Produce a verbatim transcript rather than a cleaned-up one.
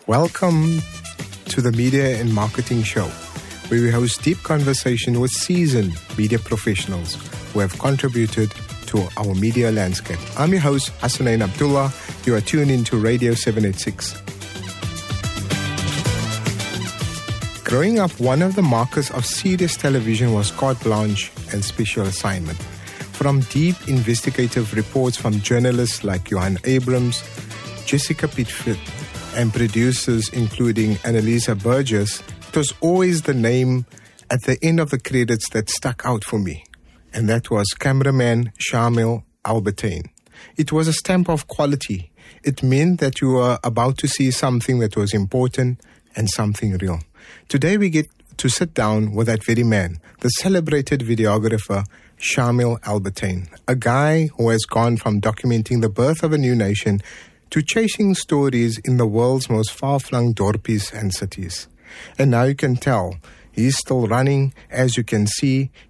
Welcome to the Media and Marketing Show, where we host deep conversation with seasoned media professionals who have contributed to our media landscape. I'm your host, Hassanein Abdullah. You are tuned into Radio seven eighty-six. Growing up, one of the markers of serious television was carte blanche and special assignment. From deep investigative reports from journalists like Johan Abrams, Jessica Pitfield, and producers including Annalisa Burgess, it was always the name at the end of the credits that stuck out for me. And that was cameraman Shamil Albertine. It was a stamp of quality. It meant that you were about to see something that was important and something real. Today we get to sit down with that very man, the celebrated videographer Shamil Albertine, a guy who has gone from documenting the birth of a new nation to chasing stories in the world's most far-flung dorpies and cities. And now you can tell, he's still running. As you can see,